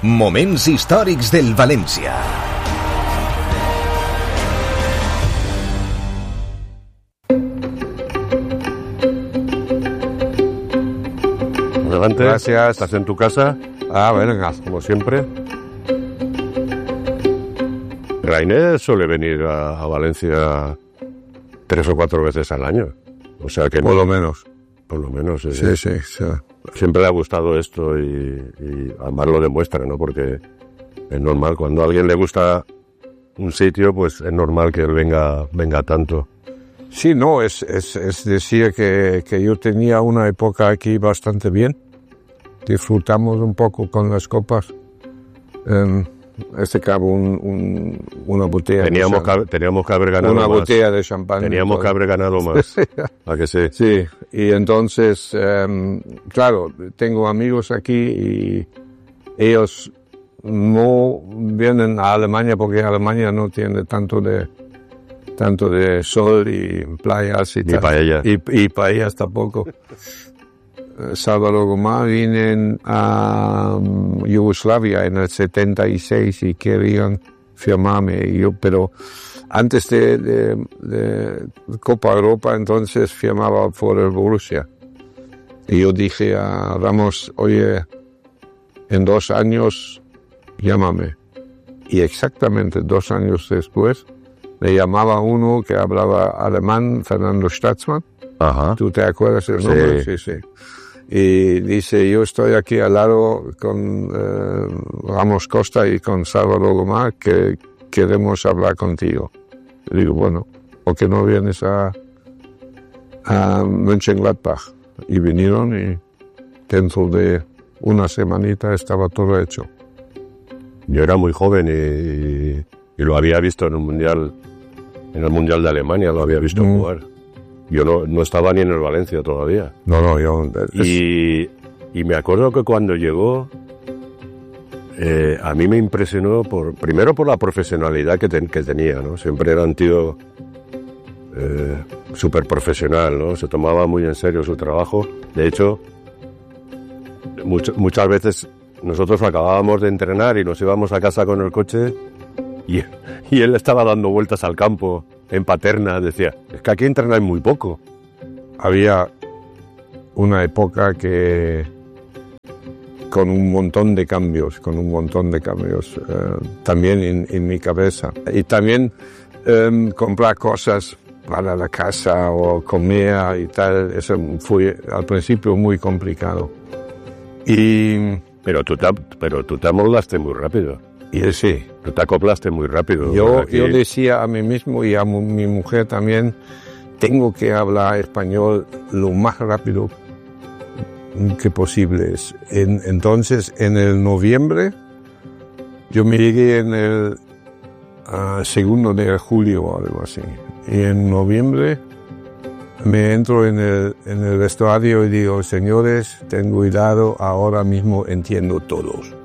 Moments històrics del València. Adelante. Gracias. ¿Estás en tu casa? Venga, como siempre. Rainer suele venir a Valencia 3 o 4 veces al año. O sea que por lo menos. Por lo menos. Sí. Siempre le ha gustado esto y además lo demuestra, ¿no? Porque es normal, cuando a alguien le gusta un sitio, pues es normal que él venga tanto. Sí, no, es decir que yo tenía una época aquí bastante bien. Disfrutamos un poco con las copas. Cabo una botella. Teníamos que haber ganado una más. Botella de champán. Teníamos que haber ganado más. ¿A que sí? Sí, y entonces, claro, tengo amigos aquí y ellos no vienen a Alemania porque Alemania no tiene tanto de sol y playas y tal. Paellas. Y paellas tampoco. Salvador Gomá vienen a Yugoslavia en el 76 y querían firmarme. Pero antes de Copa Europa, entonces firmaba por el Borussia. Y yo dije a Ramos, oye, en 2 años, llámame. Y exactamente 2 años después, me llamaba uno que hablaba alemán, Fernando Staatsmann. Ajá. ¿Tú te acuerdas del nombre? Sí. Y dice, yo estoy aquí al lado con Ramos Costa y con Salvador Gomá, que queremos hablar contigo. Y digo, bueno, ¿por qué no vienes a Mönchengladbach? Y vinieron y dentro de una semanita estaba todo hecho. Yo era muy joven y lo había visto en el Mundial de Alemania, lo había visto jugar. Yo no estaba ni en el Valencia todavía. No, yo... Y me acuerdo que cuando llegó, a mí me impresionó primero por la profesionalidad que tenía, ¿no? Siempre era un tío súper profesional, ¿no? Se tomaba muy en serio su trabajo. De hecho, muchas veces nosotros acabábamos de entrenar y nos íbamos a casa con el coche y él estaba dando vueltas al campo en Paterna. Decía, es que aquí entrenáis muy poco. Había una época que con un montón de cambios, también en mi cabeza. Y también comprar cosas para la casa o comer y tal, eso fue al principio muy complicado. Pero tú te amoldaste muy rápido. Y sí. Tú te acoplaste muy rápido. Yo decía a mí mismo y a mi mujer también, tengo que hablar español lo más rápido que posible. Entonces, en el noviembre, yo me llegué en el 2 de julio o algo así. Y en noviembre me entro en el vestuario y digo, señores, ten cuidado, ahora mismo entiendo todos.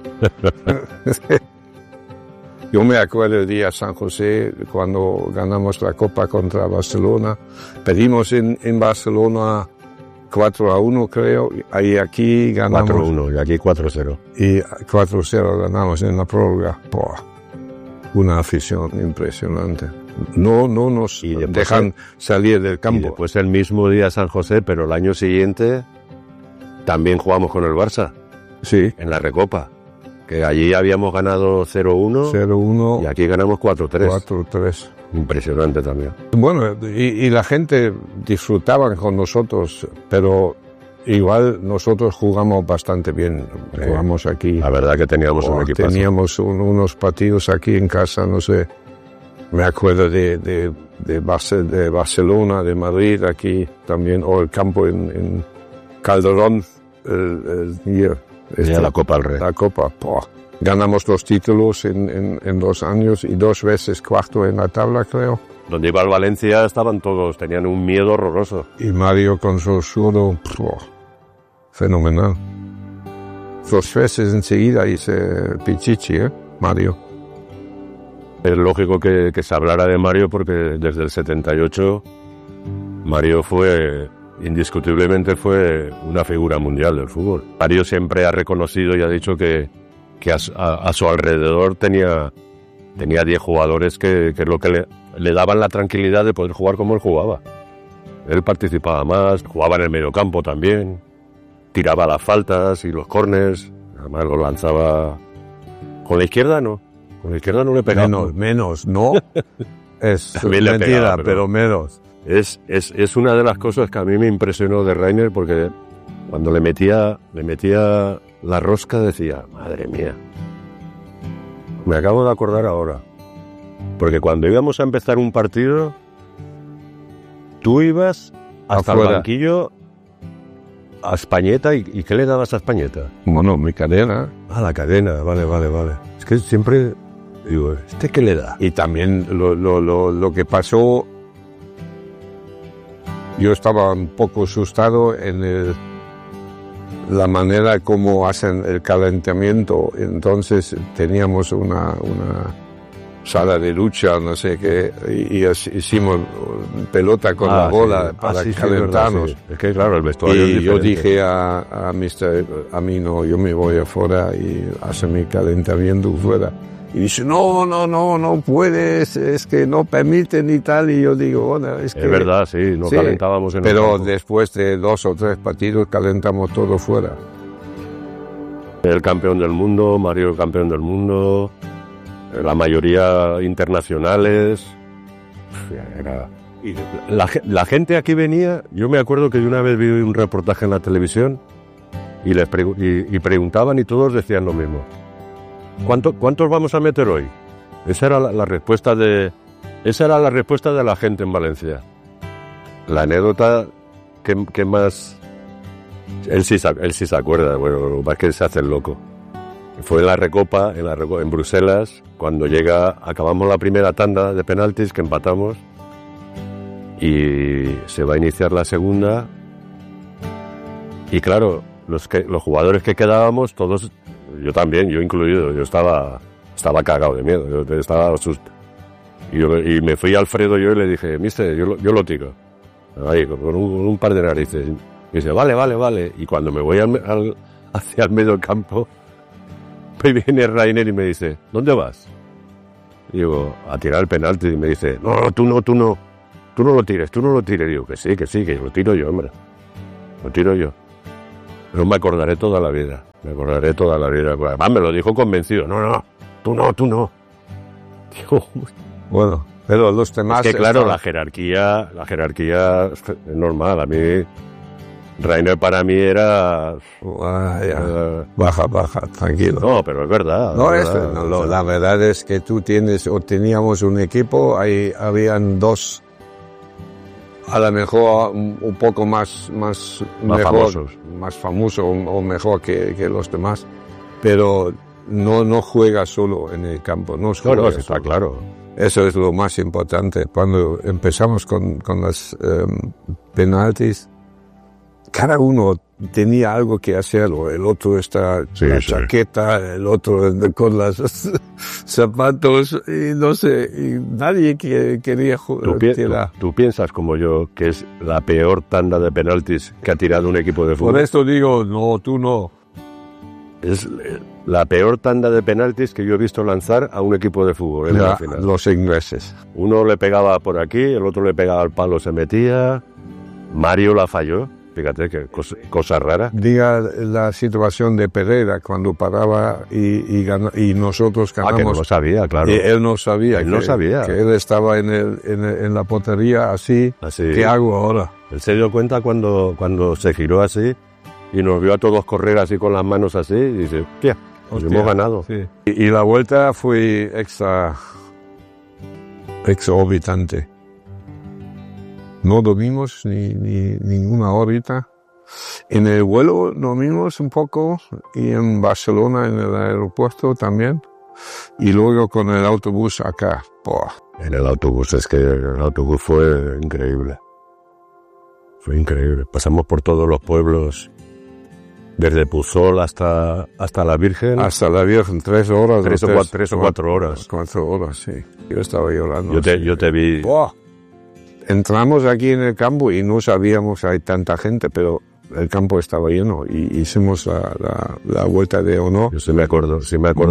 Yo me acuerdo el día San José, cuando ganamos la Copa contra Barcelona. Perdimos en Barcelona 4-1, creo, y aquí ganamos... 4-1, y aquí 4-0. Y 4-0 ganamos en la prórroga. Una afición impresionante. No nos dejan salir del campo. Y después el mismo día San José, pero el año siguiente también jugamos con el Barça. Sí. En la Recopa. Que allí habíamos ganado 0-1 y aquí ganamos 4-3. Impresionante también. Bueno, y la gente disfrutaba con nosotros, pero igual nosotros jugamos bastante bien. Jugamos aquí. La verdad que teníamos un equipazo. Teníamos unos partidos aquí en casa, no sé. Me acuerdo de Barcelona, de Madrid, aquí también, o el campo en Calderón, la Copa del Rey. La Copa, ganamos 2 títulos en 2 años y 2 veces cuarto en la tabla, creo. Donde iba el Valencia estaban todos, tenían un miedo horroroso. Y Mario con su zurdo, fenomenal. 2 veces enseguida hice Pichichi, Mario. Es lógico que se hablara de Mario porque desde el 78 Mario indiscutiblemente fue una figura mundial del fútbol. Mario siempre ha reconocido y ha dicho que que a su alrededor tenía 10 jugadores que es lo que le daban la tranquilidad de poder jugar como él jugaba. Él participaba más, jugaba en el mediocampo también, tiraba las faltas y los córners, además los lanzaba con la izquierda, no. Con la izquierda no le pegaba. Menos, ¿no? Es También mentira, pegaba, pero menos. Es una de las cosas que a mí me impresionó de Reiner, porque cuando le metía la rosca decía, madre mía, me acabo de acordar ahora, porque cuando íbamos a empezar un partido, tú ibas hasta Afuera. el banquillo a Españeta, ¿y qué le dabas a Españeta? Bueno, mi cadena. A la cadena, vale. Es que siempre digo, ¿este qué le da? Y también lo que pasó, yo estaba un poco asustado en la manera como hacen el calentamiento. Entonces teníamos una sala de lucha, no sé qué, y hicimos pelota con la bola para calentarnos. Sí. Es que claro, el vestuario es Y yo diferente. dije a Mr. a mí no, yo me voy afuera y hace mi calentamiento fuera. Y dice, no puedes, es que no permiten y tal. Y yo digo, bueno, es que... Es verdad, sí, no sí, calentábamos en el pero campo. después de 2 o 3 partidos calentamos todo fuera. El campeón del mundo, Mario campeón del mundo, la mayoría internacionales. Y la gente aquí venía, yo me acuerdo que yo una vez vi un reportaje en la televisión y preguntaban y todos decían lo mismo. ¿Cuántos vamos a meter hoy? Esa era la respuesta de la gente en Valencia. La anécdota que más... Él sí se acuerda, bueno, lo más que se hace el loco. Fue en la Recopa, en Bruselas, cuando acabamos la primera tanda de penaltis que empatamos y se va a iniciar la segunda. Y claro, los jugadores que quedábamos, todos, yo también, yo incluido, yo estaba cagado de miedo, yo estaba asustado. Y me fui a Alfredo yo y le dije, mister, yo lo tiro. Ahí, con un par de narices. Y dice, vale. Y cuando me voy hacia el medio del campo, me viene Reiner y me dice, ¿dónde vas? Y digo, a tirar el penalti. Y me dice, no, tú no lo tires. Digo, que sí, que lo tiro yo, hombre. Lo tiro yo. Pero me acordaré toda la vida. Además, me lo dijo convencido. No, tú no. Digo, Bueno, pero los demás... es que claro, la jerarquía es normal. A mí, Reiner para mí era... Baja, tranquilo. No, pero es verdad. No, es verdad. la verdad es que teníamos un equipo, ahí habían 2, a lo mejor un poco más mejor, famosos. más famoso o mejor que los demás, pero no juega solo en el campo, no Sí, juega está solo. claro. Eso es lo más importante. Cuando empezamos con las penaltis, cada uno tenía algo que hacerlo. El otro está la chaqueta, el otro con los zapatos, y no sé, y nadie quería tirar. ¿Tú piensas como yo que es la peor tanda de penaltis que ha tirado un equipo de fútbol? Por esto digo, no, tú no. Es la peor tanda de penaltis que yo he visto lanzar a un equipo de fútbol en la final. Los ingleses. Uno le pegaba por aquí, el otro le pegaba al palo, se metía. Mario la falló. Fíjate qué cosa rara. Diga la situación de Pereira cuando paraba y nosotros ganamos. Que no lo sabía, claro. Y él no sabía. No sabía. Que él estaba en la portería así. ¿Qué hago ahora? Él se dio cuenta cuando se giró así y nos vio a todos correr así con las manos así y dice, hostia, hemos ganado. Sí. Y la vuelta fue exorbitante. No dormimos ni ninguna horita. En el vuelo dormimos un poco y en Barcelona en el aeropuerto también. Y luego con el autobús acá. Boah. En el autobús, es que el autobús fue increíble. Fue increíble. Pasamos por todos los pueblos, desde Puzol hasta la Virgen. Hasta la Virgen, 3 horas. 3 o 4 horas. 4 horas, sí. Yo estaba llorando. Yo te vi. Boah. Entramos aquí en el campo y no sabíamos hay tanta gente, pero el campo estaba lleno y hicimos la vuelta de honor. Yo sí me acuerdo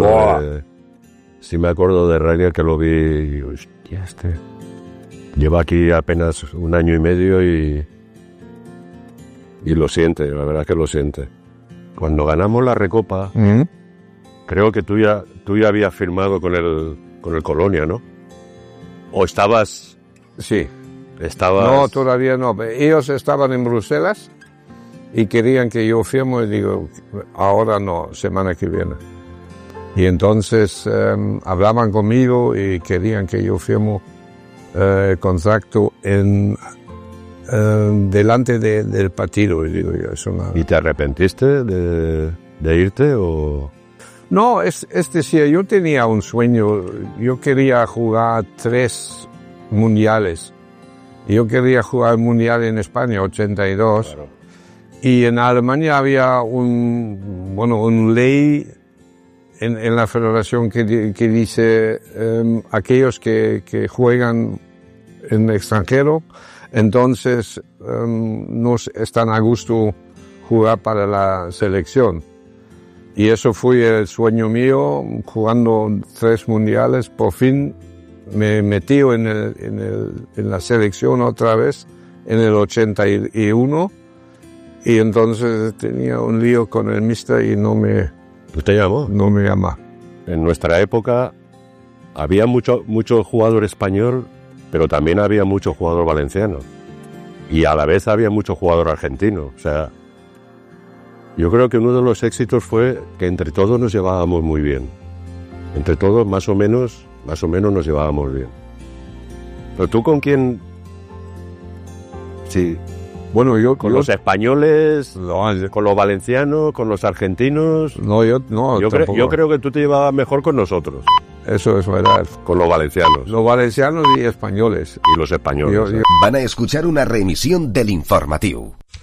de Reinier, que lo vi y digo, hostia, lleva aquí apenas 1 año y medio y lo siente, la verdad es que lo siente. Cuando ganamos la Recopa, creo que tú ya habías firmado con el Colonia, ¿no? ¿O estabas...? Sí. ¿Estabas...? No, todavía no. Ellos estaban en Bruselas y querían que yo firme y digo, ahora no, semana que viene. Y entonces hablaban conmigo y querían que yo firme contrato delante del partido. Y digo, ¿Y te arrepentiste de irte o...? No, es decir, yo tenía un sueño. Yo quería jugar 3 mundiales. Yo quería jugar el mundial en España, 82. Claro. Y en Alemania había un ley en la federación que dice aquellos que juegan en extranjero, entonces no están a gusto jugar para la selección. Y eso fue el sueño mío, jugando 3 mundiales. Por fin me metí en la selección otra vez, en el 81. Y entonces tenía un lío con el míster y no me... ¿Te llamó? No me llama. En nuestra época había mucho jugador español, pero también había mucho jugador valenciano. Y a la vez había mucho jugador argentino. O sea, yo creo que uno de los éxitos fue que entre todos nos llevábamos muy bien. Entre todos más o menos nos llevábamos bien. ¿Pero tú con quién? Sí. Bueno, yo con los españoles, con los valencianos, con los argentinos. Yo creo que tú te llevabas mejor con nosotros. Eso es verdad. Con los valencianos. Los valencianos y españoles. Y los españoles. Van a escuchar una reemisión del informatiu.